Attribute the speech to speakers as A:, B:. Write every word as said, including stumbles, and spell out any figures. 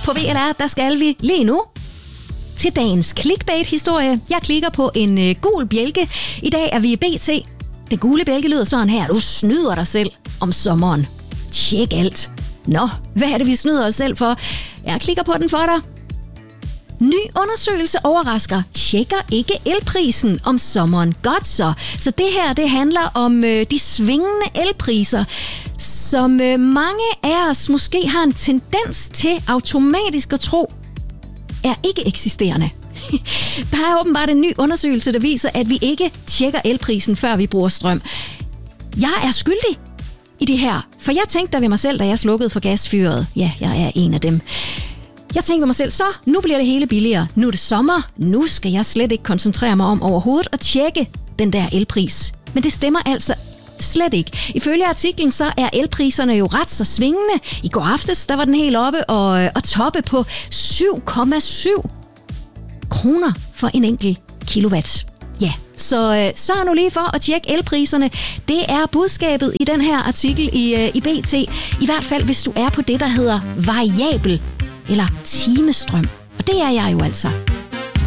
A: På V L R, der skal vi lige nu til dagens clickbait-historie. Jeg klikker på en øh, gul bjælke. I dag er vi i B T. Den gule bjælke lyder sådan her. Du snyder dig selv om sommeren. Tjek alt. Nå, hvad er det, vi snyder os selv for? Jeg klikker på den for dig. Ny undersøgelse overrasker. Tjekker ikke elprisen om sommeren. Godt så. Så det her, det handler om øh, de svingende elpriser, som øh, mange af os måske har en tendens til automatisk at tro er ikke eksisterende. Der er åbenbart en ny undersøgelse, der viser, at vi ikke tjekker elprisen, før vi bruger strøm. Jeg er skyldig i det her, for jeg tænkte da ved mig selv, da jeg slukkede for gasfyret. Ja, jeg er en af dem. Jeg tænkte ved mig selv, så nu bliver det hele billigere. Nu er det sommer. Nu skal jeg slet ikke koncentrere mig om overhovedet at tjekke den der elpris. Men det stemmer altså slet ikke. Ifølge artiklen, så er elpriserne jo ret så svingende. I går aftes, der var den helt oppe og, og toppe på syv komma syv kroner for en enkelt kilowatt. Ja, så øh, sørg nu lige for at tjekke elpriserne. Det er budskabet i den her artikel i, øh, i B T. I hvert fald, hvis du er på det, der hedder variabel eller timestrøm. Og det er jeg jo altså.